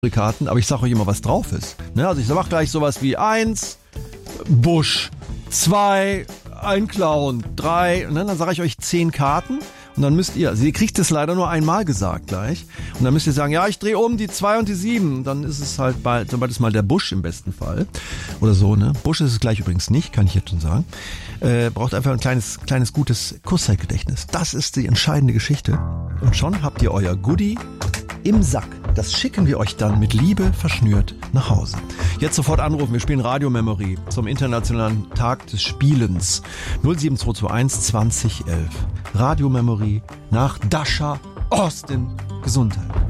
Karten, aber ich sage euch immer, was drauf ist. Ne? Also ich mache gleich sowas wie 1, Busch, 2, ein Clown, 3, und dann sage ich euch 10 Karten und dann müsst ihr, also ihr kriegt es leider nur einmal gesagt gleich, und dann müsst ihr sagen, ja, ich drehe um die 2 und die 7, dann ist es halt sobald es mal der Busch im besten Fall oder so, ne? Busch ist es gleich übrigens nicht, kann ich jetzt schon sagen. Braucht einfach ein kleines gutes Kurzzeitgedächtnis. Das ist die entscheidende Geschichte. Und schon habt ihr euer Goodie im Sack. Das schicken wir euch dann mit Liebe verschnürt nach Hause. Jetzt sofort anrufen. Wir spielen Radio Memory zum Internationalen Tag des Spielens. 07221 2011. Radio Memory nach Dasha Austin. Gesundheit.